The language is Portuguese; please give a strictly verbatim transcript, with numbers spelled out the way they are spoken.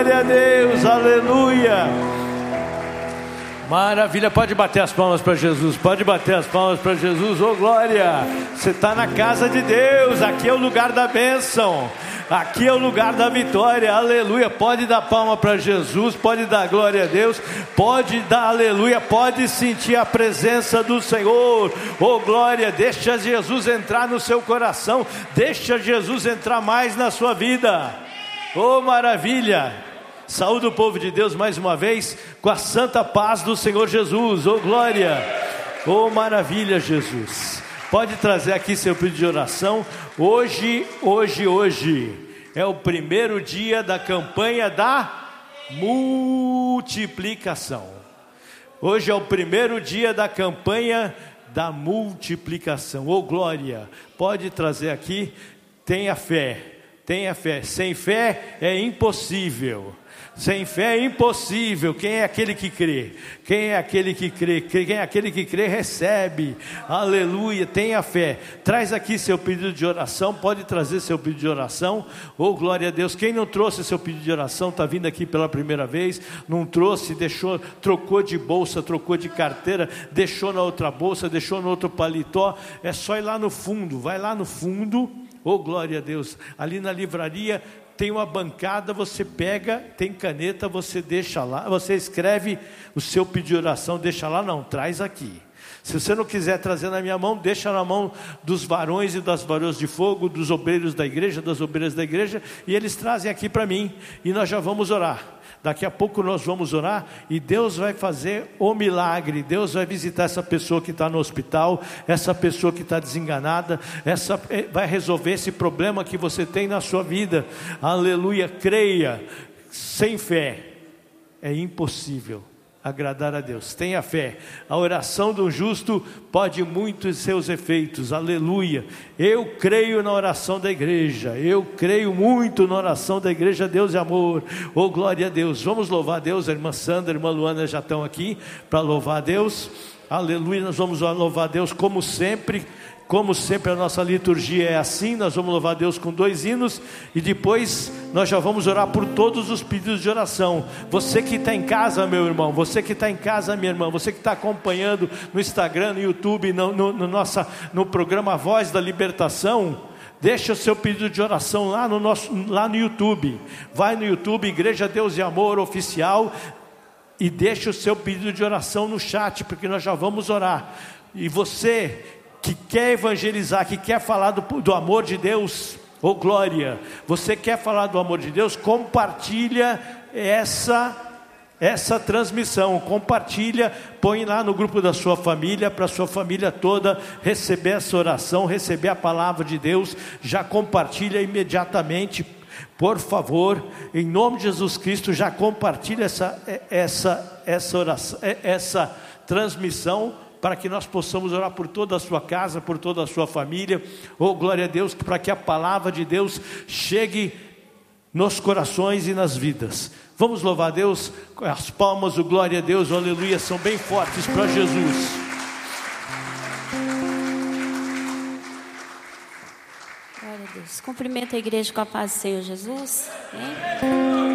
Glória a Deus, aleluia. Maravilha, pode bater as palmas para Jesus, pode bater as palmas para Jesus, ô glória. Você está na casa de Deus, aqui é o lugar da bênção, aqui é o lugar da vitória, aleluia. Pode dar palma para Jesus, pode dar glória a Deus, pode dar aleluia, pode sentir a presença do Senhor, ô glória. Deixa Jesus entrar no seu coração, deixa Jesus entrar mais na sua vida, ô maravilha. Saúde o povo de Deus mais uma vez, com a santa paz do Senhor Jesus, ô glória, ô maravilha Jesus. Pode trazer aqui seu pedido de oração. Hoje, hoje, hoje é o primeiro dia da campanha da multiplicação. Hoje é o primeiro dia da campanha da multiplicação, ô glória. Pode trazer aqui, tenha fé, tenha fé, sem fé é impossível. Sem fé é impossível. Quem é aquele que crê? Quem é aquele que crê? Quem é aquele que crê recebe. Aleluia, tenha fé. Traz aqui seu pedido de oração. Pode trazer seu pedido de oração. Oh glória a Deus. Quem não trouxe seu pedido de oração, está vindo aqui pela primeira vez, não trouxe, deixou, trocou de bolsa, trocou de carteira, deixou na outra bolsa, deixou no outro paletó, é só ir lá no fundo. Vai lá no fundo. Oh glória a Deus. Ali na livraria tem uma bancada, você pega, tem caneta, você deixa lá, você escreve o seu pedido de oração, deixa lá, não, traz aqui. Se você não quiser trazer na minha mão, deixa na mão dos varões e das varoas de fogo, dos obreiros da igreja, das obreiras da igreja, e eles trazem aqui para mim, e nós já vamos orar. Daqui a pouco nós vamos orar e Deus vai fazer o milagre. Deus vai visitar essa pessoa que está no hospital, essa pessoa que está desenganada, essa, vai resolver esse problema que você tem na sua vida. Aleluia, creia. Sem fé é impossível agradar a Deus. Tenha fé. A oração do justo pode muitos seus efeitos. Aleluia. Eu creio na oração da igreja. Eu creio muito na oração da igreja Deus e Amor. Oh glória a Deus. Vamos louvar a Deus. A irmã Sandra, a irmã Luana já estão aqui para louvar a Deus. Aleluia. Nós vamos louvar a Deus como sempre. Como sempre a nossa liturgia é assim, nós vamos louvar a Deus com dois hinos e depois nós já vamos orar por todos os pedidos de oração. Você que está em casa, meu irmão, você que está em casa, minha irmã, você que está acompanhando no Instagram, no YouTube, no, no, no, nossa, no programa Voz da Libertação, deixa o seu pedido de oração lá no, nosso, lá no YouTube. Vai no YouTube, Igreja Deus e Amor Oficial, e deixa o seu pedido de oração no chat, porque nós já vamos orar. E você que quer evangelizar, que quer falar do, do amor de Deus, oh glória, você quer falar do amor de Deus, compartilha essa, essa transmissão, compartilha, põe lá no grupo da sua família, para a sua família toda receber essa oração, receber a palavra de Deus, já compartilha imediatamente, por favor, em nome de Jesus Cristo, já compartilha essa, essa, essa oração, essa transmissão, para que nós possamos orar por toda a sua casa, por toda a sua família. Oh glória a Deus, para que a palavra de Deus chegue nos corações e nas vidas. Vamos louvar a Deus, as palmas, o glória a Deus, o aleluia, são bem fortes para Jesus. Glória a Deus. Cumprimento a igreja com a paz do Senhor Jesus. Amém?